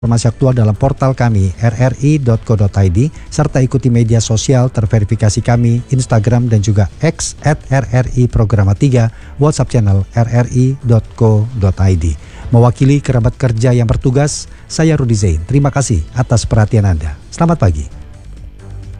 informasi aktual dalam portal kami rri.co.id serta ikuti media sosial terverifikasi kami Instagram dan juga X @RRI_Programa3, WhatsApp channel rri.co.id. Mewakili kerabat kerja yang bertugas, saya Rudi Zain. Terima kasih atas perhatian Anda. Selamat pagi.